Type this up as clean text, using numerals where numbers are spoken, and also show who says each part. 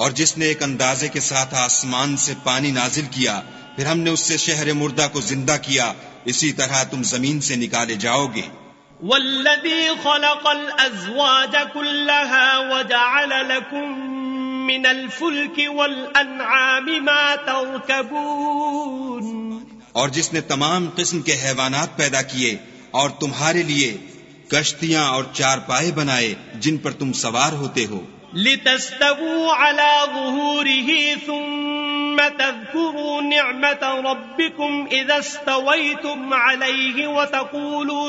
Speaker 1: और जिसने एक अंदाजे के साथ आसमान से पानी नाजिल किया, फिर हमने उससे शहर मुर्दा को जिंदा किया, इसी तरह तुम जमीन से निकाले जाओगे।
Speaker 2: वल्लज़ी खलक़ल अज़वाज कुल्लहा वजअल लकुम मिनल फुल्कि वल अनआमि मा तर्कबून।
Speaker 1: और जिसने तमाम किस्म के हैवानात पैदा किए और तुम्हारे लिए कश्तियां और चारपाए बनाए जिन पर तुम सवार होते हो।
Speaker 2: लितस्तवू अला ज़ुहूरिही सुम्मा तज़कुरू निअमत रब्बिकुम इज़ा इस्तवैतुम अलैहि व तक़ूलू